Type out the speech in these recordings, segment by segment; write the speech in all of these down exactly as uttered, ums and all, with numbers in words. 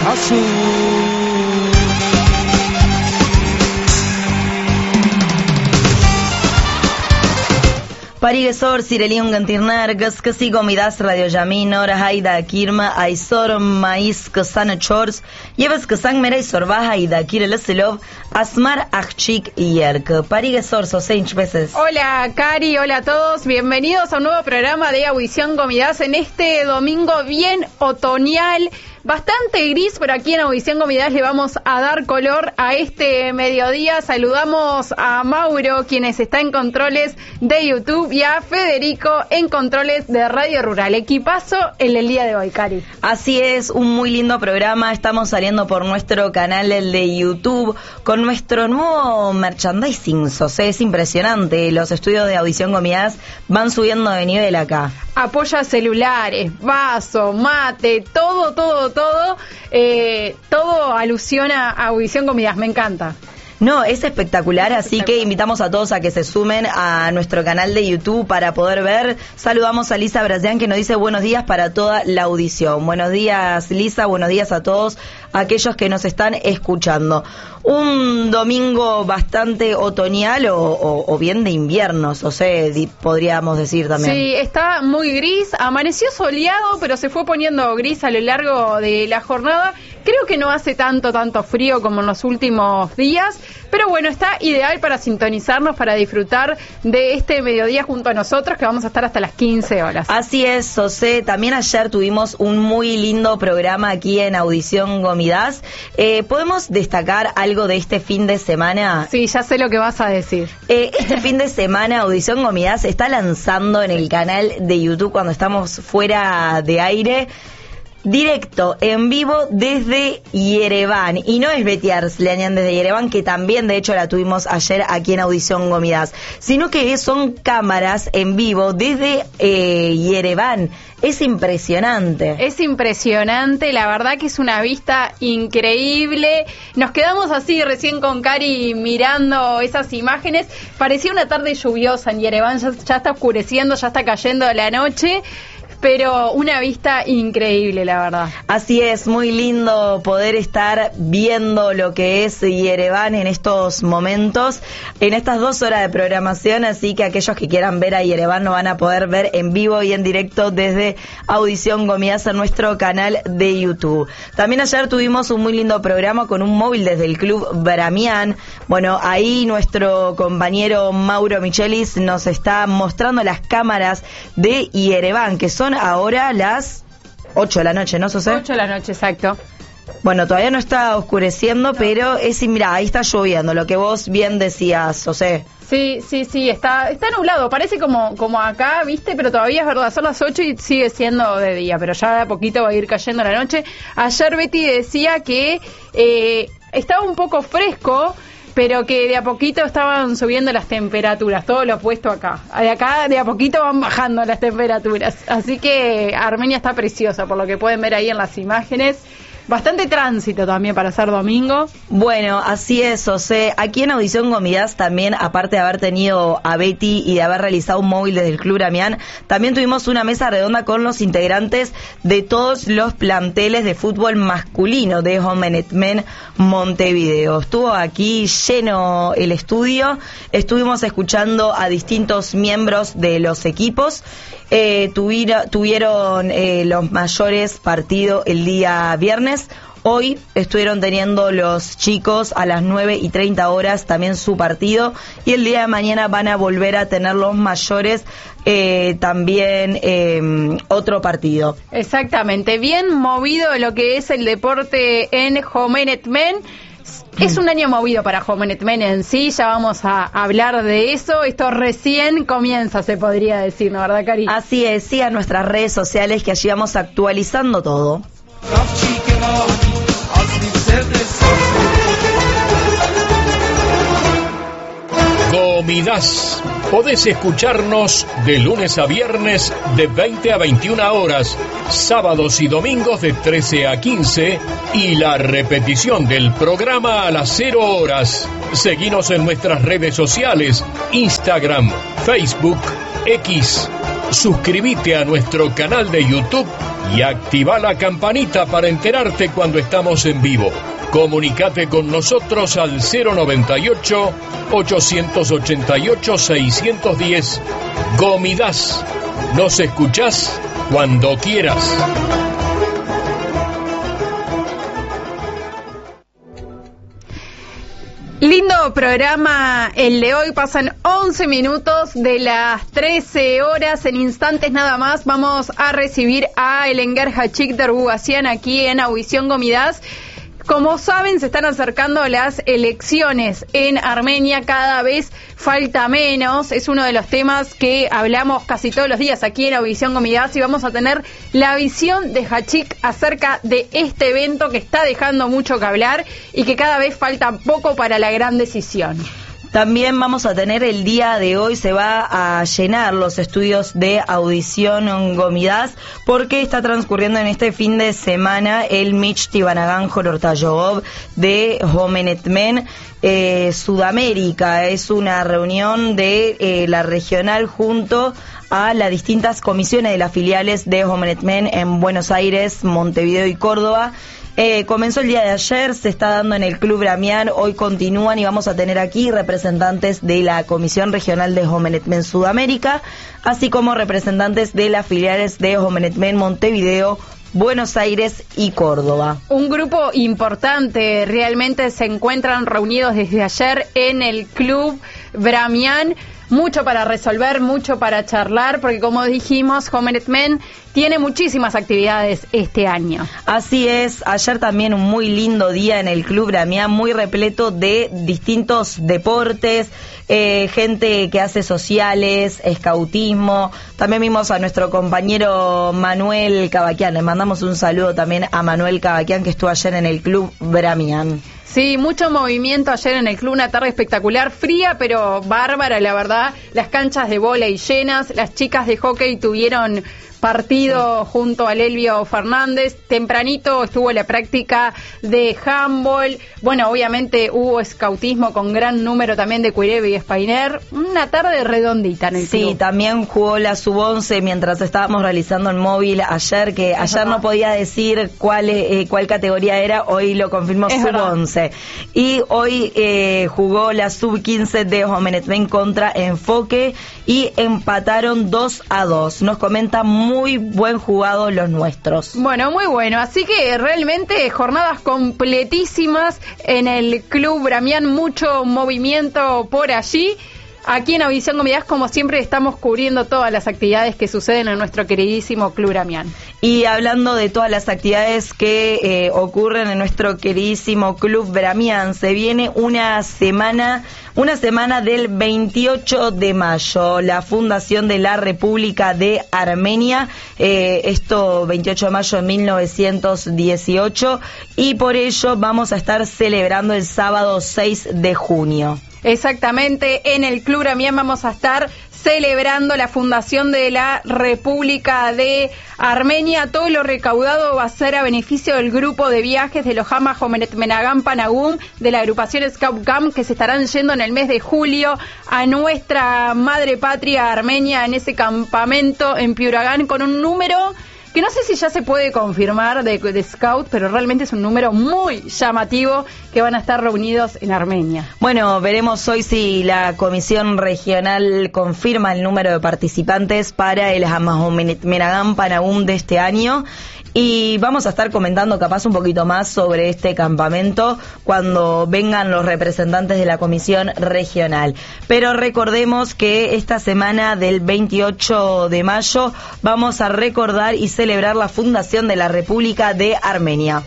azul. Parigesor, Sireliun Gantirnar, Gaskasigo Midas Radio Yamin, Ora Haida Kirma, Aizor Mais Kasana Chors, Yevas Kasan Meray Sorbaja y Dakir Leselov, Asmar Achik y Yerk. Parigesor, Sosench veces. Hola, Cari, hola a todos. Bienvenidos a un nuevo programa de Audición Gomidas en este domingo bien otoñal. Bastante gris, pero aquí en Audición Gomidas le vamos a dar color a este mediodía. Saludamos a Mauro, quienes está en controles de YouTube, y a Federico en controles de Radio Rural. Equipazo en el día de hoy, Cari. Así es, un muy lindo programa. Estamos saliendo por nuestro canal, el de YouTube, con nuestro nuevo merchandising. José, es impresionante. Los estudios de Audición Gomidas van subiendo de nivel acá. Apoya celulares, vaso, mate, todo, todo, todo, eh, todo alusiona a Audición Gomidas, me encanta. No, es espectacular, así que invitamos a todos a que se sumen a nuestro canal de YouTube para poder ver. Saludamos a Lisa Brasian, que nos dice buenos días para toda la audición. Buenos días, Lisa, buenos días a todos aquellos que nos están escuchando. Un domingo bastante otoñal o, o, o bien de invierno, o sea, podríamos decir también. Sí, está muy gris, amaneció soleado, pero se fue poniendo gris a lo largo de la jornada. Creo que no hace tanto, tanto frío como en los últimos días, pero bueno, está ideal para sintonizarnos, para disfrutar de este mediodía junto a nosotros, que vamos a estar hasta las quince horas. Así es, José. También ayer tuvimos un muy lindo programa aquí en Audición Gomidas. Eh, ¿Podemos destacar algo de este fin de semana? Sí, ya sé lo que vas a decir. Eh, este fin de semana Audición Gomidas se está lanzando en el canal de YouTube cuando estamos fuera de aire. Directo, en vivo desde Yerevan. Y no es Betty Arslanian desde Yerevan, que también de hecho la tuvimos ayer aquí en Audición Gomidas, sino que son cámaras en vivo desde eh, Yerevan. Es impresionante. Es impresionante, la verdad que es una vista increíble. Nos quedamos así recién con Cari mirando esas imágenes. Parecía una tarde lluviosa en Yerevan, ya, ya está oscureciendo, ya está cayendo la noche. Pero una vista increíble, la verdad. Así es, muy lindo poder estar viendo lo que es Yerevan en estos momentos, en estas dos horas de programación, así que aquellos que quieran ver a Yerevan lo van a poder ver en vivo y en directo desde Audición Gomidas en nuestro canal de YouTube. También ayer tuvimos un muy lindo programa con un móvil desde el Club Bramian. Bueno, ahí nuestro compañero Mauro Michelis nos está mostrando las cámaras de Yerevan, que son ahora las ocho de la noche, ¿no, José? ocho de la noche, exacto. Bueno, todavía no está oscureciendo, no. Pero es, mira, ahí está lloviendo, lo que vos bien decías, José. Sí, sí, sí, está está nublado, parece como como acá, ¿viste? Pero todavía es verdad, son las ocho y sigue siendo de día, pero ya de a poquito va a ir cayendo la noche. Ayer Betty decía que eh, estaba un poco fresco, pero que de a poquito estaban subiendo las temperaturas, todo lo opuesto acá. De acá de a poquito van bajando las temperaturas. Así que Armenia está preciosa, por lo que pueden ver ahí en las imágenes. Bastante tránsito también para ser domingo. Bueno, así es, José. Aquí en Audición Gomidas también, aparte de haber tenido a Betty y de haber realizado un móvil desde el Club Bramian, también tuvimos una mesa redonda con los integrantes de todos los planteles de fútbol masculino de Homenet Men Montevideo. Estuvo aquí lleno el estudio, estuvimos escuchando a distintos miembros de los equipos. Eh, tuviera, tuvieron eh, los mayores partido el día viernes. Hoy estuvieron teniendo los chicos a las nueve y treinta horas también su partido, y el día de mañana van a volver a tener los mayores eh, también eh, otro partido. Exactamente, bien movido lo que es el deporte en Homenet Men. Es un año movido para Homenet Men en sí, ya vamos a hablar de eso. Esto recién comienza, se podría decir, ¿no, verdad, Cari? Así es, sí, a nuestras redes sociales, que allí vamos actualizando todo. Gomidas. Podés escucharnos de lunes a viernes de veinte a veintiuna horas, sábados y domingos de trece a quince y la repetición del programa a las cero horas. Seguinos en nuestras redes sociales, Instagram, Facebook, X. Suscríbete a nuestro canal de YouTube y activa la campanita para enterarte cuando estamos en vivo. Comunicate con nosotros al cero noventa y ocho, ochocientos ochenta y ocho, seiscientos diez. Gomidas, nos escuchás cuando quieras. Lindo programa el de hoy, pasan once minutos de las trece horas, en instantes nada más vamos a recibir a Elenguer Hachik Derbugacián aquí en Audición Gomidas. Como saben, se están acercando las elecciones en Armenia, cada vez falta menos, es uno de los temas que hablamos casi todos los días aquí en Audición Gomidas y vamos a tener la visión de Hachik acerca de este evento que está dejando mucho que hablar y que cada vez falta poco para la gran decisión. También vamos a tener el día de hoy, se va a llenar los estudios de Audición Gomidas porque está transcurriendo en este fin de semana el Mich Tivanagan Jorortayogov de Homenetmen eh, Sudamérica. Es una reunión de eh, la regional junto a las distintas comisiones de las filiales de Homenetmen en Buenos Aires, Montevideo y Córdoba. Eh, comenzó el día de ayer, se está dando en el Club Bramián, hoy continúan y vamos a tener aquí representantes de la Comisión Regional de Homenetmen Sudamérica, así como representantes de las filiales de Homenetmen Montevideo, Buenos Aires y Córdoba. Un grupo importante, realmente se encuentran reunidos desde ayer en el Club Bramián. Mucho para resolver, mucho para charlar, porque como dijimos, Homenetmen tiene muchísimas actividades este año. Así es, ayer también un muy lindo día en el Club Bramián, muy repleto de distintos deportes, eh, gente que hace sociales, escautismo. También vimos a nuestro compañero Manuel Cavaquián, le mandamos un saludo también a Manuel Cavaquián que estuvo ayer en el Club Bramián. Sí, mucho movimiento ayer en el club, una tarde espectacular, fría pero bárbara, la verdad. Las canchas de vóley llenas, las chicas de hockey tuvieron partido junto a Elvio Fernández. Tempranito estuvo la práctica de handball. Bueno, obviamente hubo escautismo con gran número también de Cuireve y Espainer. Una tarde redondita en el sí, club. Sí, también jugó la sub once mientras estábamos realizando el móvil ayer, que ayer verdad. No podía decir cuál eh, cuál categoría era, hoy lo confirmó es sub once. Y hoy eh, jugó la sub quince de Homenetmen contra Enfoque y empataron dos a dos. Nos comenta muy Muy buen jugado los nuestros. Bueno, muy bueno. Así que realmente jornadas completísimas en el Club Bramián, mucho movimiento por allí. Aquí en Audición Gomidas, como siempre, estamos cubriendo todas las actividades que suceden en nuestro queridísimo Club Bramián. Y hablando de todas las actividades que eh, ocurren en nuestro queridísimo Club Bramián, se viene una semana, una semana del veintiocho de mayo, la fundación de la República de Armenia, eh, esto veintiocho de mayo de mil novecientos dieciocho, y por ello vamos a estar celebrando el sábado seis de junio. Exactamente, en el Club Bramián vamos a estar celebrando la fundación de la República de Armenia. Todo lo recaudado va a ser a beneficio del grupo de viajes de los Hama Homenetmenagam Panagum de la agrupación Scout Camp, que se estarán yendo en el mes de julio a nuestra madre patria Armenia en ese campamento en Piuragán con un número que no sé si ya se puede confirmar de, de Scout, pero realmente es un número muy llamativo que van a estar reunidos en Armenia. Bueno, veremos hoy si la Comisión Regional confirma el número de participantes para el Homenetmenagam Panagum de este año. Y vamos a estar comentando capaz un poquito más sobre este campamento cuando vengan los representantes de la Comisión Regional. Pero recordemos que esta semana del veintiocho de mayo vamos a recordar y celebrar la fundación de la República de Armenia.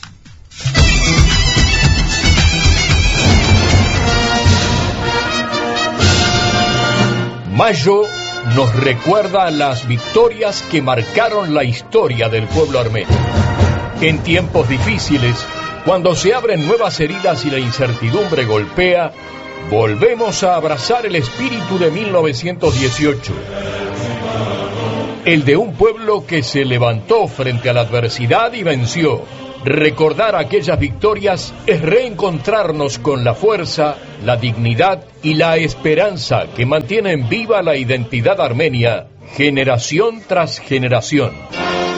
Mayo nos recuerda las victorias que marcaron la historia del pueblo armenio. En tiempos difíciles, cuando se abren nuevas heridas y la incertidumbre golpea, volvemos a abrazar el espíritu de mil novecientos dieciocho. El de un pueblo que se levantó frente a la adversidad y venció. Recordar aquellas victorias es reencontrarnos con la fuerza, la dignidad y la esperanza que mantienen viva la identidad armenia, generación tras generación.